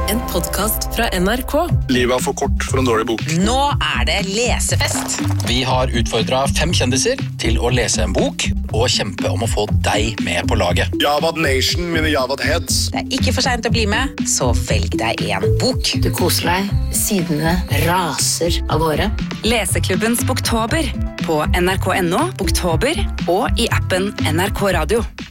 En podcast fra NRK. Livet er for kort for en dårlig bok. Nå det lesefest. Vi har utfordret 5 kjendiser til å lese en bok og kjempe om å få deg med på laget. Javad Nation, mine Javad Heads. Det ikke for sent å bli med, så velg deg en bok. Du koser deg, sidene raser av gårde. Leseklubbens Boktober på NRK.no, Boktober og i appen NRK Radio.